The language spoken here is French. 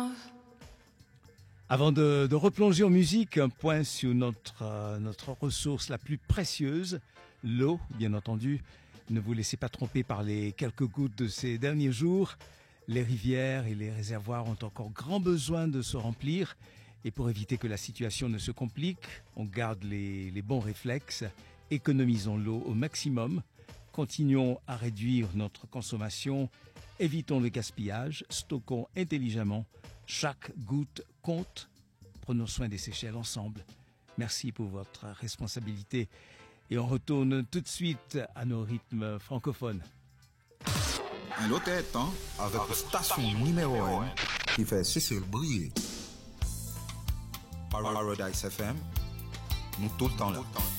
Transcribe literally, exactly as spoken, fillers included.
Avant de, de replonger en musique, un point sur notre, euh, notre ressource la plus précieuse, l'eau, bien entendu. Ne vous laissez pas tromper par les quelques gouttes de ces derniers jours. Les rivières et les réservoirs ont encore grand besoin de se remplir. Et pour éviter que la situation ne se complique, on garde les, les bons réflexes. Économisons l'eau au maximum. Continuons à réduire notre consommation. Évitons le gaspillage. Stockons intelligemment. Chaque goutte compte. Prenons soin des Seychelles ensemble. Merci pour votre responsabilité. Et on retourne tout de suite à nos rythmes francophones. Un autre temps avec la station numéro un qui fait Seychelles briller. Paradise F M, nous tout le temps là.